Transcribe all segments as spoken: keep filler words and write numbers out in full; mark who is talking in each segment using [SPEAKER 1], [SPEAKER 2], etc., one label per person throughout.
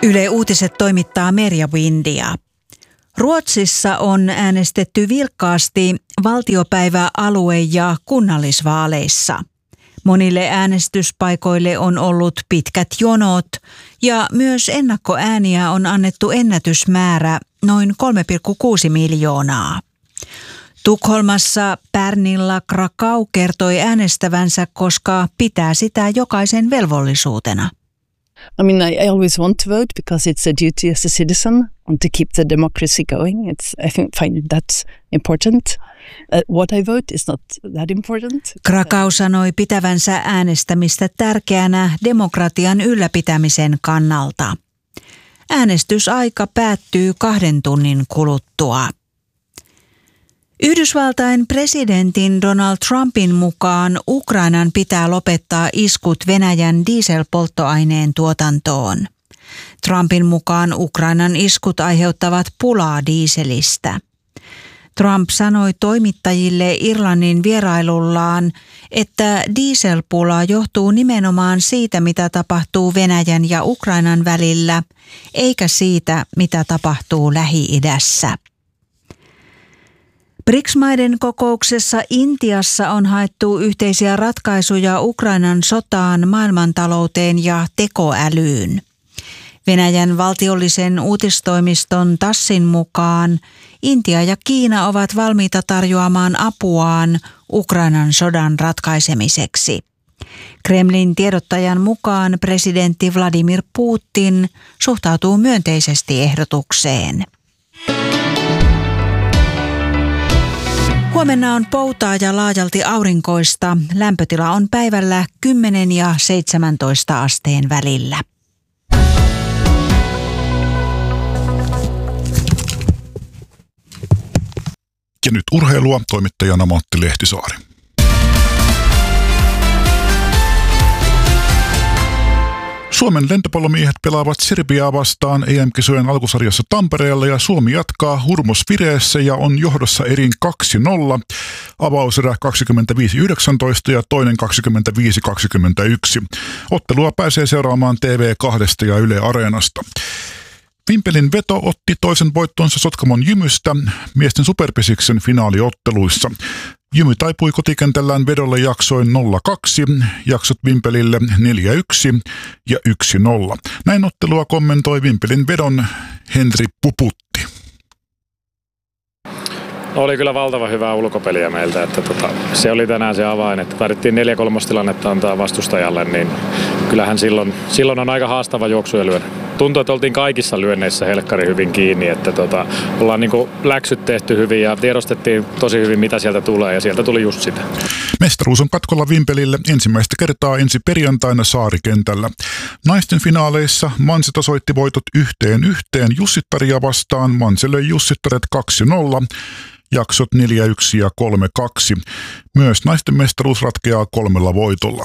[SPEAKER 1] Yle Uutiset toimittaa Merja Windia. Ruotsissa on äänestetty vilkkaasti valtiopäivä-, alue- ja kunnallisvaaleissa. Monille äänestyspaikoille on ollut pitkät jonot ja myös ennakkoääniä on annettu ennätysmäärä noin kolme pilkku kuusi miljoonaa. Tukholmassa Pärnilla Krakau kertoi äänestävänsä, koska pitää sitä jokaisen velvollisuutena.
[SPEAKER 2] I mean, I always want to vote because it's a duty as a citizen and to keep the democracy going. It's, I think, find that's important. Uh, what I vote is not that important.
[SPEAKER 1] Krakau sanoi pitävänsä äänestämistä tärkeänä demokratian ylläpitämisen kannalta. Äänestysaika päättyy kahden tunnin kuluttua. Yhdysvaltain presidentin Donald Trumpin mukaan Ukrainan pitää lopettaa iskut Venäjän dieselpolttoaineen tuotantoon. Trumpin mukaan Ukrainan iskut aiheuttavat pulaa dieselistä. Trump sanoi toimittajille Irlannin vierailullaan, että dieselpula johtuu nimenomaan siitä, mitä tapahtuu Venäjän ja Ukrainan välillä, eikä siitä, mitä tapahtuu Lähi-idässä. B R I C S-maiden kokouksessa Intiassa on haettu yhteisiä ratkaisuja Ukrainan sotaan, maailmantalouteen ja tekoälyyn. Venäjän valtiollisen uutistoimiston Tassin mukaan Intia ja Kiina ovat valmiita tarjoamaan apuaan Ukrainan sodan ratkaisemiseksi. Kremlin tiedottajan mukaan presidentti Vladimir Putin suhtautuu myönteisesti ehdotukseen. Huomenna on poutaa ja laajalti aurinkoista. Lämpötila on päivällä kymmenen ja seitsemäntoista asteen välillä.
[SPEAKER 3] Ja nyt urheilua, toimittajana Matti Lehtisaari. Suomen lentopallomiehet pelaavat Serbiaa vastaan E M-kisojen alkusarjassa Tampereella ja Suomi jatkaa hurmosvireessä ja on johdossa erin kaksi nolla. Avauserä kaksikymmentäviisi yhdeksäntoista ja toinen kaksikymmentäviisi kaksikymmentäyksi. Ottelua pääsee seuraamaan T V kaksi ja Yle Areenasta. Vimpelin Veto otti toisen voittonsa Sotkamon Jymystä miesten superpisiksen finaaliotteluissa. Jymy taipui kotikentällään Vedolle jaksoin nolla kaksi, jaksot Vimpelille neljä yksi ja yksi nolla. Näin ottelua kommentoi Vimpelin Vedon Henri Puputti.
[SPEAKER 4] Oli kyllä valtava hyvää ulkopeliä meiltä, että tota, se oli tänään se avain, että tarvittiin neljä kolme tilannetta antaa vastustajalle, niin kyllähän silloin, silloin on aika haastava juoksuja lyödä. Tuntuu, että oltiin kaikissa lyönneissä helkkari hyvin kiinni, että tota, ollaan niinku läksyt tehty hyvin ja tiedostettiin tosi hyvin, mitä sieltä tulee, ja sieltä tuli just sitä.
[SPEAKER 3] Mestaruus on katkolla Vimpelille ensimmäistä kertaa ensi perjantaina Saarikentällä. Naisten finaaleissa Manse tasoitti voitot yhteen yhteen Jussittaria vastaan. Manse löi Jussittaret kaksi nolla. Jaksot neljä yksi ja kolme kaksi. Myös naisten mestaruus ratkeaa kolmella voitolla.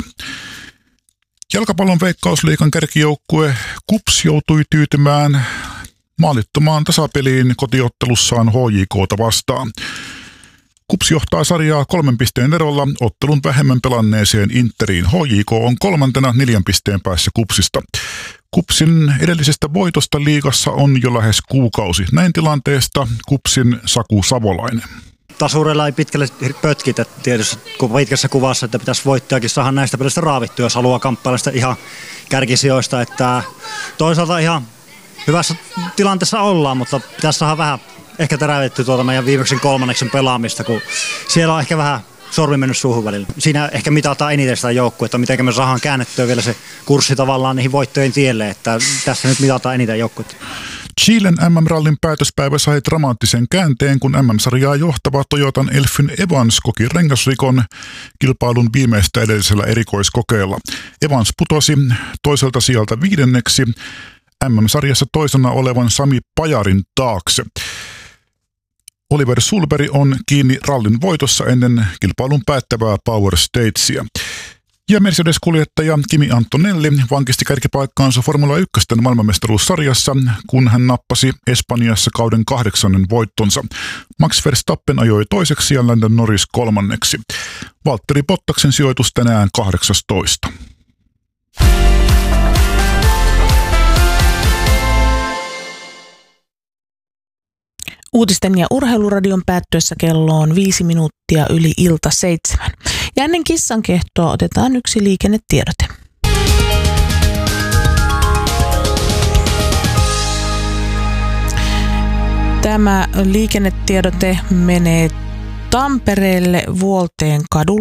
[SPEAKER 3] Jalkapallon Veikkausliigan kärkijoukkue KuPS joutui tyytymään maalittomaan tasapeliin kotiottelussaan H J K:ta vastaan. KuPS johtaa sarjaa kolmen pisteen erolla ottelun vähemmän pelanneeseen Interiin. H J K on kolmantena neljän pisteen päässä KuPSista. KuPSin edellisestä voitosta liigassa on jo lähes kuukausi. Näin tilanteesta KuPSin Saku Savolainen.
[SPEAKER 5] Tasureilla ei pitkälle pötkitä tietysti pitkässä kuvassa, että pitäisi voittajakin saada näistä pelistä raavittua, jos haluaa kamppailla sitä ihan kärkisijoista. Että toisaalta ihan hyvässä tilanteessa ollaan, mutta pitäisi saada vähän ehkä terävittyä tuolta meidän viimeksin kolmanneksen pelaamista, kun siellä on ehkä vähän sormi mennyt suuhun välillä. Siinä ehkä mitataan eniten sitä joukkuetta, miten me saadaan käännettyä vielä se kurssi tavallaan niihin voittojen tielle, että tässä nyt mitataan eniten joukkuetta.
[SPEAKER 3] Chilen M M-rallin päätöspäivä sai dramaattisen käänteen, kun M M-sarjaa johtava Toyotan Elfyn Evans koki rengasrikon kilpailun viimeistä edellisellä erikoiskokeella. Evans putosi toiselta sieltä viidenneksi M M-sarjassa toisena olevan Sami Pajarin taakse. Oliver Sulberg on kiinni rallin voitossa ennen kilpailun päättävää Power Stagea. Ja Mercedes-kuljettaja Kimi Antonelli vankisti kärkipaikkaansa Formula yksi maailmanmestaruussarjassa, kun hän nappasi Espanjassa kauden kahdeksannen voittonsa. Max Verstappen ajoi toiseksi ja Lando Norris kolmanneksi. Valtteri Bottaksen sijoitus tänään kahdeksastoista.
[SPEAKER 6] Uutisten ja urheiluradion päättyessä kello on viisi minuuttia yli ilta seitsemän. Ja ennen kissan kehtoa otetaan yksi liikennetiedote. Tämä liikennetiedote menee Tampereelle Vuolteen kadulle.